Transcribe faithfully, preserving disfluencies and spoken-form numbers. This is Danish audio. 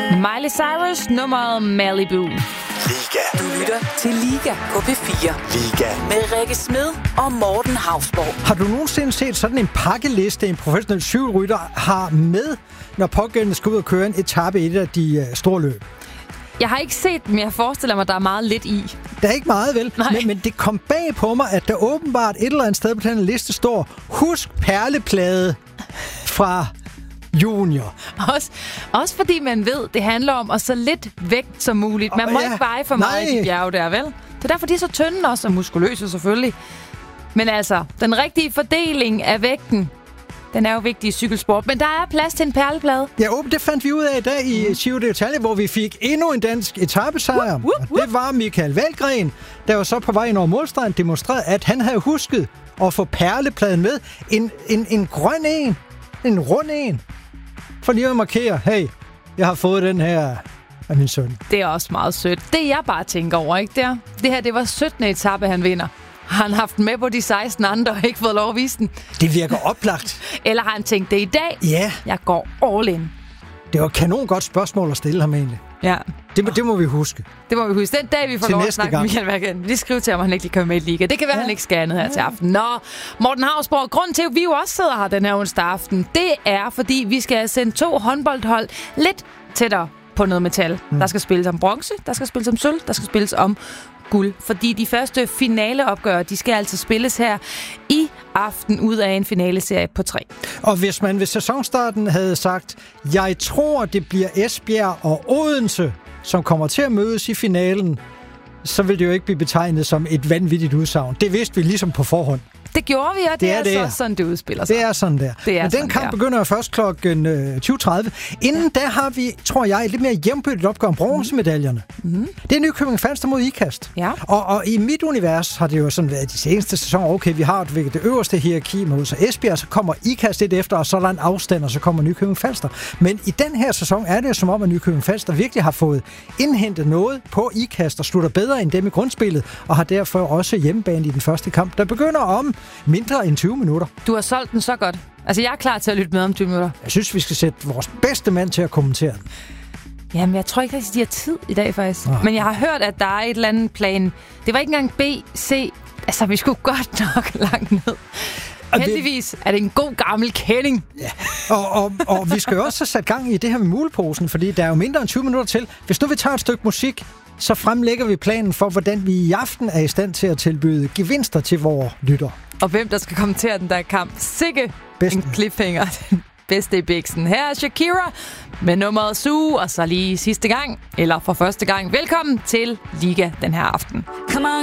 Miley Cyrus, nummeret Malibu. Liga. Du lytter til Liga på P fire. Liga. Med Rikke Smed og Morten Hausborg. Har du nogensinde set sådan en pakkeliste, en professionel cykelrytter har med, når pågældende skal ud og køre en etape i et af de uh, store løb? Jeg har ikke set dem, jeg forestiller mig, der er meget lidt i. Der er ikke meget, vel? Men, men det kom bag på mig, at der åbenbart et eller andet sted på den liste står, husk perleplade fra junior. Også, også fordi man ved, det handler om at så lidt vægt som muligt. Man Oh, må ja. ikke veje for meget Nej. i de bjerge der, vel? Så derfor de er så tynde også, og muskuløse selvfølgelig. Men altså, den rigtige fordeling af vægten, den er jo vigtig i cykelsport. Men der er plads til en perleplade. Ja, åben, det fandt vi ud af i dag i Giro d'Italia, hvor vi fik endnu en dansk etapesejr. Whoop, whoop, whoop. Og det var Michael Valgren, der var så på vej ind over målstregen demonstreret, at han havde husket at få perlepladen med. En, en, en grøn en. En rund en. For lige at markere, hey, jeg har fået den her af min søn. Det er også meget sødt. Det jeg bare tænker over, ikke der? Det her, det var syttende etape, han vinder. Har han haft med på de seksten andre og ikke fået lov at vise den? Det virker oplagt. Eller har han tænkt det i dag? Ja, Jeg går all in. det var et kanon godt spørgsmål at stille ham egentlig. Ja, Det, må- det må vi huske. det må vi huske. Den dag, vi får Til lov at næste snakke med gang. Michael Valgren. Lige skrive til ham, at han ikke lige kommer med i liga. Det kan være, ja. Han ikke skal andet her til aften. Nå, Morten Hausborg, grunden til, at vi jo også sidder her den her onsdag aften, det er, fordi vi skal sende to håndboldhold lidt tættere på noget metal. Mm. Der skal spilles om bronze, der skal spilles om sølv, der skal spilles om guld. Fordi de første finaleopgør, de skal altså spilles her i aften ud af en finaleserie på tre. Og hvis man ved sæsonstarten havde sagt, jeg tror, det bliver Esbjerg og Odense, som kommer til at mødes i finalen, så vil det jo ikke blive betegnet som et vanvittigt udsagn. Det vidste vi ligesom på forhånd. Det gjorde vi, og det, Det er er, det så her. sådan, det udspiller sig. Det er sådan der. Det er Men sådan den kamp der. begynder jo først klokken øh, tyve tredive. Inden da har vi, tror jeg, et lidt mere jævnbyrdigt opgør om bronzemedaljerne. Mm. Det er Nykøbing Falster mod Ikast. Ja. Og, og i mit univers har det jo sådan været de seneste sæsoner, okay, vi har det, det øverste hierarki mod så Esbjerg, så kommer Ikast lidt efter, og så er der en afstand, og så kommer Nykøbing Falster. Men i den her sæson er det jo som om, at Nykøbing Falster virkelig har fået indhentet noget på Ikast, og slutter bedre end dem i grundspillet, og har derfor også hjemmebane i den første kamp, der begynder om mindre end tyve minutter. Du har solgt den så godt. Altså, jeg er klar til at lytte med om tyve minutter. Jeg synes, vi skal sætte vores bedste mand til at kommentere den. Jamen, jeg tror ikke rigtig, de har tid i dag, faktisk. Oh. Men jeg har hørt, at der er et eller andet plan. Det var ikke engang B, C. Altså, vi skulle godt nok langt ned. Og Heldigvis er det en god gammel kending. Ja. Og, og, og vi skal jo også have sat gang i det her med muleposen, fordi der er jo mindre end tyve minutter til. Hvis nu vi tager et stykke musik, så fremlægger vi planen for, hvordan vi i aften er i stand til at tilbyde gevinster til vores lytter. Og hvem der skal kommentere den der kamp. Sikke Bedsten. en cliffhanger. Den bedste i biksen. Her er Shakira med nummeret Sue, og så lige sidste gang, eller for første gang, velkommen til Liga den her aften. Come on.